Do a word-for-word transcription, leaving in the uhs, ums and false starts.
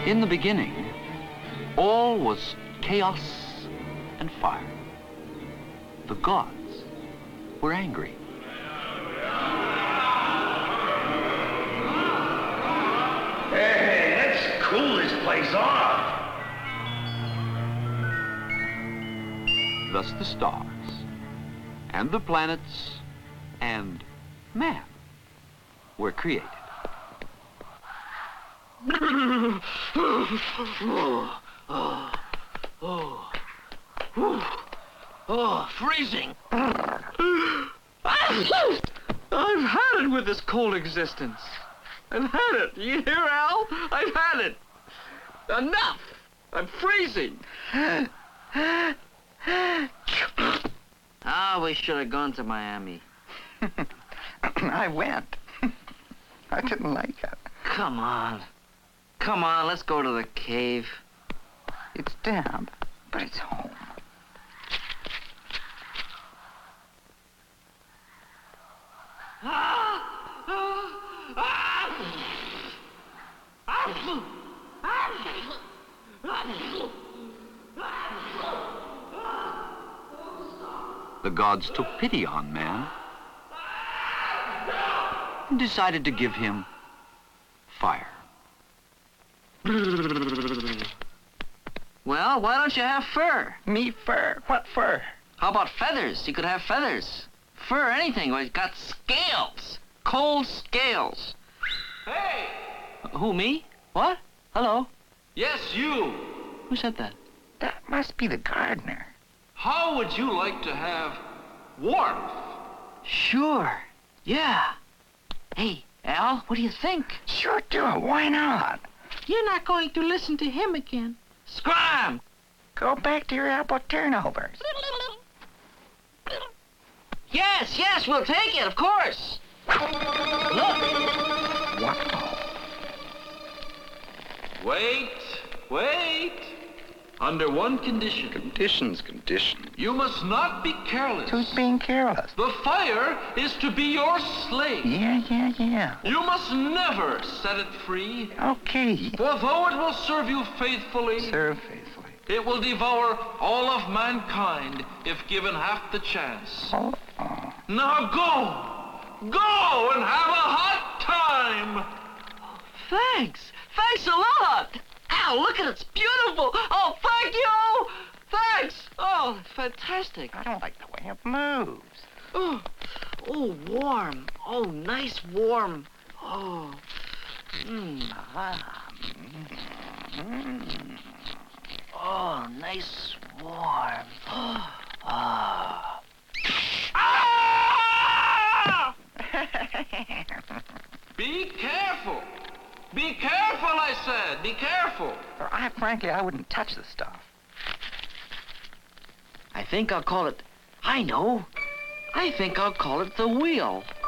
In the beginning, all was chaos and fire. The gods were angry. Hey, let's cool this place off. Thus the stars, and the planets, and man were created. oh, oh, oh, oh, oh, freezing. I've had it with this cold existence. I've had it. You hear, Al? I've had it. Enough. I'm freezing. Ah, we should have gone to Miami. I went. I didn't like it. Come on. Come on, let's go to the cave. It's damp, but it's home. The gods took pity on man and decided to give him fire. Well, why don't you have fur? Me fur? What fur? How about feathers? You could have feathers. Fur, anything. Well, it's got scales. Cold scales. Hey! Who, me? What? Hello? Yes, you. Who said that? That must be the gardener. How would you like to have warmth? Sure. Yeah. Hey, Al, what do you think? Sure do. Why not? You're not going to listen to him again. Scram! Go back to your apple turnovers. Yes, yes, we'll take it, of course. Look. Wow. Wait, wait. Under one condition. Conditions, conditions. You must not be careless. Who's being careless? The fire is to be your slave. Yeah, yeah, yeah. You must never set it free. Okay. For though it will serve you faithfully, Serve faithfully. it will devour all of mankind if given half the chance. Oh, oh. Now go! Go and have a hot time! Thanks. Thanks a lot. Al, look at it. It's beautiful. Oh, thank you. Thanks. Oh, it's fantastic. I don't like the way it moves. Oh, oh, warm. Oh, nice warm. Oh, mm. Ah. Mm. Oh, nice warm. Ah. Ah! Be careful. Be careful, I said. Be careful. I, frankly, I wouldn't touch the stuff. I think I'll call it, I know. I think I'll call it the wheel.